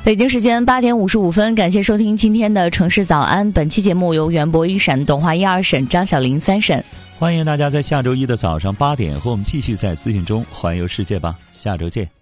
北京时间8点55分，感谢收听今天的城市早安。本期节目由袁博1审、董华1、2审、张小玲3审。 欢迎大家在下周一的早上8点和我们继续在资讯中环游世界吧。下周见。